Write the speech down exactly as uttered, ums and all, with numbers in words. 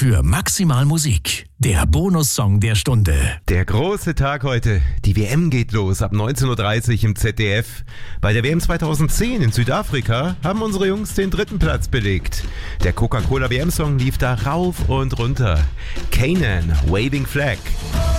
für Maximal Musik. Der Bonussong der Stunde. Der große Tag heute. Die W M geht los ab neunzehn Uhr dreißig im Z D F. Bei der W M zweitausendzehn in Südafrika haben unsere Jungs den dritten Platz belegt. Der Coca-Cola W M-Song lief da rauf und runter. Kanan, Waving Flag.